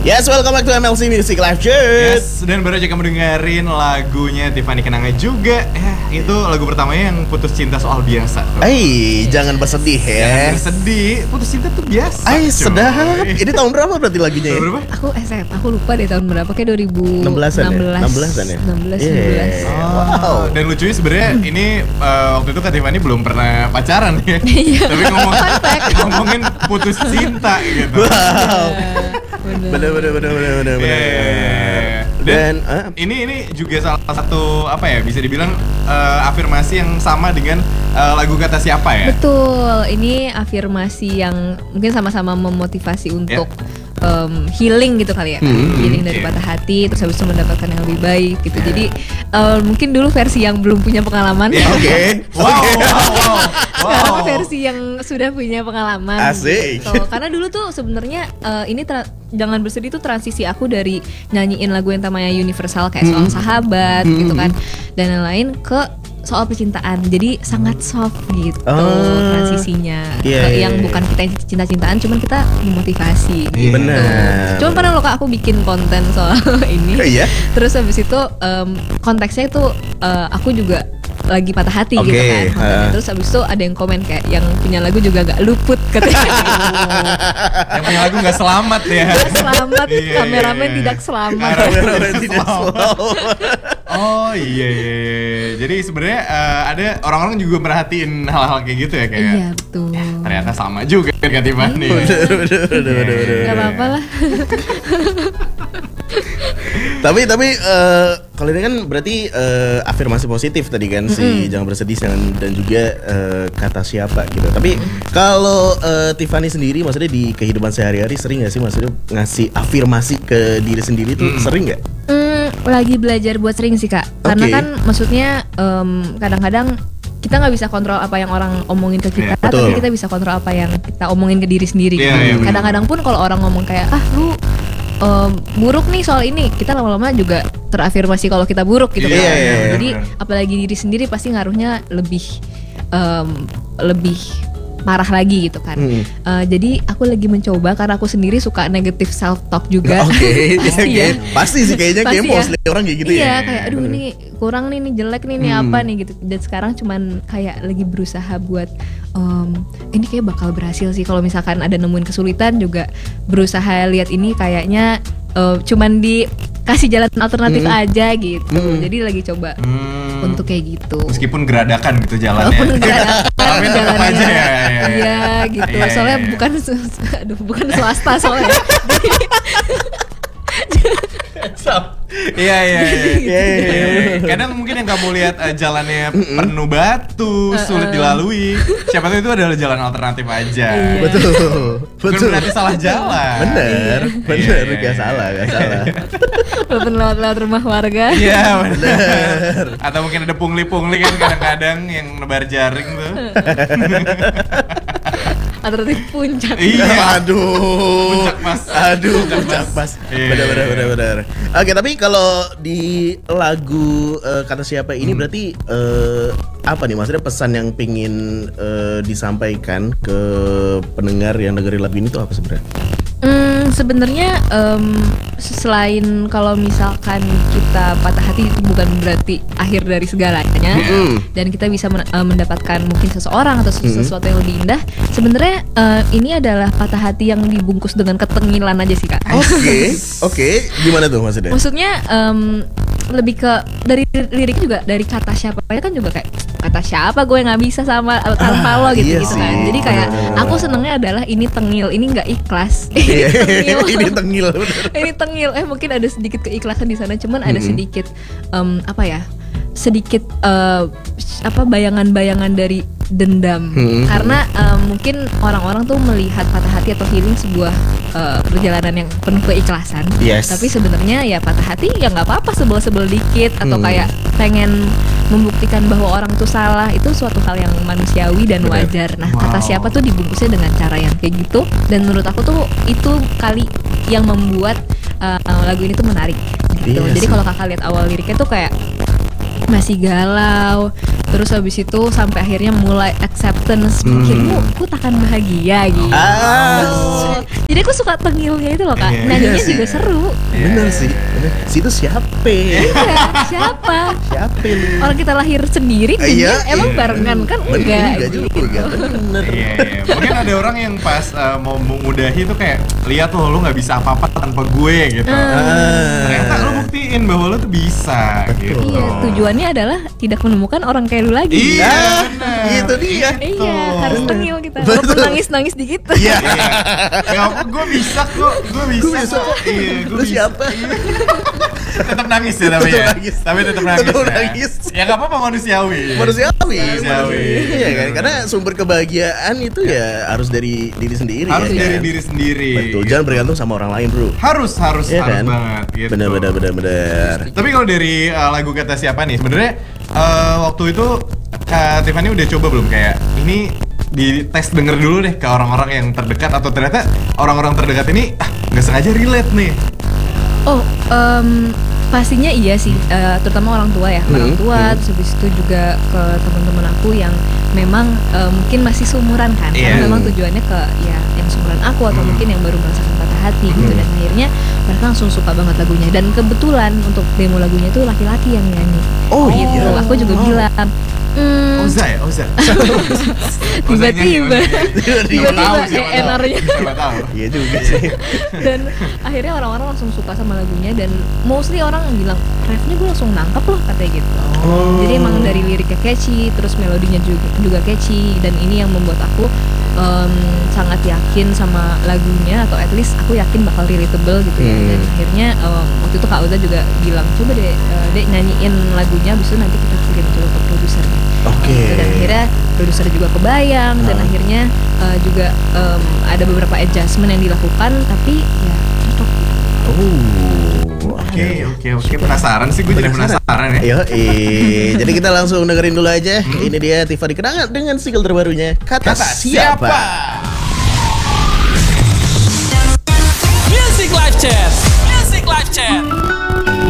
Yes, welcome back to MLC Music Live Chat. Yes, dan baru aja kamu dengerin lagunya Tiffany Kenanga juga. Itu lagu pertamanya yang Putus Cinta Soal Biasa. Jangan bersedih ya. Jangan bersedih, putus cinta tuh biasa. Sedap. Ini tahun berapa berarti lagunya ya? Berapa? Aku lupa deh tahun berapa, kayak 2016-an ya? 16-an ya? 16. Wow. Dan lucunya sebenarnya ini waktu itu Kak Tiffany belum pernah pacaran ya. Tapi ngomongin putus cinta gitu. Wow. Bener. Dan ini juga salah satu apa ya, bisa dibilang afirmasi yang sama dengan lagu Kata Siapa ya. Betul, ini afirmasi yang mungkin sama-sama memotivasi untuk healing gitu kali ya kan. Healing dari patah hati, terus habis itu mendapatkan yang lebih baik gitu. Jadi mungkin dulu versi yang belum punya pengalaman. Wow. Sekarang versi yang sudah punya pengalaman. Asik. Gitu. Karena dulu tuh sebenarnya ini Jangan Bersedih tuh transisi aku dari nyanyiin lagu yang namanya universal kayak soal sahabat gitu kan, dan lain-lain, ke soal percintaan. Jadi sangat soft gitu transisinya ke yang bukan kita yang cinta-cintaan, cuman kita memotivasi gitu. Benar. Cuman pernah loh Kak aku bikin konten soal ini. Terus habis itu konteksnya itu aku juga lagi patah hati gitu kan. Terus habis itu ada yang komen kayak yang punya lagu juga gak luput katanya. Yang punya lagu gak selamat ya. Gak selamat, kameramen tidak selamat. Oh iya. Jadi sebenarnya ada orang-orang juga merhatiin hal-hal kayak gitu ya, kayak. Iya betul. Ternyata sama juga kan Tiffany. Gak apa-apa lah. Tapi kalau ini kan berarti afirmasi positif tadi kan, si Jangan Bersedih dan juga Kata Siapa gitu. Tapi kalau Tiffany sendiri maksudnya di kehidupan sehari-hari sering gak sih maksudnya ngasih afirmasi ke diri sendiri tuh sering gak? Lagi belajar buat sering sih Kak. Karena kan maksudnya kadang-kadang kita nggak bisa kontrol apa yang orang omongin ke kita, tapi kita bisa kontrol apa yang kita omongin ke diri sendiri. Kadang-kadang pun kalau orang ngomong kayak lu buruk nih soal ini, kita lama-lama juga terafirmasi kalau kita buruk gitu kan. Jadi apalagi diri sendiri pasti ngaruhnya lebih parah lagi gitu kan. Jadi aku lagi mencoba, karena aku sendiri suka negative self talk juga. Pasti sih kayaknya mostly orang kayak gitu ya. Iya, kayak aduh ini kurang nih jelek nih apa nih gitu. Dan sekarang cuman kayak lagi berusaha buat ini kayak bakal berhasil sih, kalau misalkan ada nemuin kesulitan juga berusaha lihat ini kayaknya cuman dikasih jalan alternatif aja gitu. Jadi lagi coba untuk kayak gitu. Meskipun geradakan gitu jalannya. Walaupun geradakan tapi tetap aja ya. Iya gitu. Soalnya bukan swasta soalnya. Iya. Kadang mungkin yang kamu lihat jalannya penuh batu, sulit dilalui. Siapa tahu itu adalah jalan alternatif aja. Betul. Bukan berarti salah jalan. Bener. Gak salah. Walaupun lewat rumah warga. Iya bener. Atau mungkin ada pungli-pungli kan kadang-kadang yang nebar jaring tuh. Alternatif puncak. Iya. Puncak mas. Bener. Oke, tapi kalau di lagu Kata Siapa ini berarti apa nih maksudnya pesan yang pingin disampaikan ke pendengar yang dengerin lagu ini tuh apa sebenarnya? Sebenarnya selain kalau misalkan kita patah hati itu bukan berarti akhir dari segalanya, dan kita bisa mendapatkan mungkin seseorang atau sesuatu yang lebih indah. Sebenarnya ini adalah patah hati yang dibungkus dengan ketengilan aja sih Kak. Oke. Gimana tuh maksudnya? Maksudnya lebih ke dari liriknya juga, dari kata siapa kan juga kayak kata siapa gue nggak bisa sama tanpa lo gitu kan. Jadi kayak aku senengnya adalah ini tengil, ini nggak ikhlas. Ini tengil. Ini tengil. Mungkin ada sedikit keikhlasan di sana, cuman ada sedikit sedikit bayangan-bayangan dari dendam. Karena mungkin orang-orang tuh melihat patah hati atau healing sebuah perjalanan yang penuh keikhlasan. Tapi sebenarnya ya patah hati ya nggak apa-apa, sebel-sebel dikit atau kayak pengen membuktikan bahwa orang tuh salah, itu suatu hal yang manusiawi dan wajar. Nah, Kata Siapa tuh dibungkusnya dengan cara yang kayak gitu, dan menurut aku tuh itu kali yang membuat lagu ini tuh menarik gitu. Jadi kalau kakak lihat awal liriknya tuh kayak masih galau, Terus habis itu sampai akhirnya mulai acceptance, pikirmu aku takkan bahagia gitu. Jadi aku suka tengilnya itu loh Kak. Nyanyinya juga seru. Bener sih. Si itu siapa? Siapa? Siapa lu? Orang kita lahir sendiri, emang barengan kan enggak juga. Bener. Mungkin ada orang yang pas mau mengudahi tuh kayak lihat lu nggak bisa apa-apa tanpa gue gitu. Ternyata lu buktiin bahwa lu tuh bisa. Gitu. Iya, tujuannya adalah tidak menemukan orang kayak lu lagi. Iya, itu dia. Iya, harus tengil kita. Walaupun nangis dikit. Iya. Gue bisa kok, gue bisa. Iya, gue siapa? Tetap nangis ya tapi ya. Tapi tetap nangis. Ya nggak apa-apa, manusiawi. Iya kan, karena sumber kebahagiaan itu ya harus dari diri sendiri. Harus dari diri sendiri. Betul, jangan bergantung sama orang lain, bro. Harus kan? banget. Gitu. Bener. Tapi kalau dari lagu Kata Siapa nih, sebenarnya waktu itu Kak Tiffany udah coba belum kayak ini dites denger dulu deh ke orang-orang yang terdekat, atau ternyata orang-orang terdekat ini nggak sengaja relate nih? Pastinya iya sih, terutama orang tua ya, orang tua. Terus habis itu juga ke teman-teman aku yang memang mungkin masih seumuran kan, karena memang tujuannya ke ya yang seumuran aku atau mungkin yang baru merasakan patah hati gitu, dan akhirnya mereka langsung suka banget lagunya. Dan kebetulan untuk demo lagunya itu laki-laki yang nyanyi. Gitu. Aku juga bilang. Oza. Tiba-tiba enernya. Iya juga sih. Dan akhirnya orang-orang langsung suka sama lagunya, dan mostly orang bilang refnya gue langsung nangkep loh katanya gitu. Jadi emang dari liriknya catchy, terus melodinya juga catchy, dan ini yang membuat aku sangat yakin sama lagunya, atau at least aku yakin bakal relatable gitu ya. Dan akhirnya waktu itu Kak Uza juga bilang coba deh Dek nyanyiin lagunya, abis itu nanti kita kirim coba ke produsernya. Dan akhirnya produser juga kebayang, dan akhirnya juga ada beberapa adjustment yang dilakukan, tapi ya cocok. Oke. Penasaran sih, gue jadi penasaran ya. Jadi kita langsung dengerin dulu aja. Ini dia Tiffany Kenangan dengan single terbarunya Kata Siapa.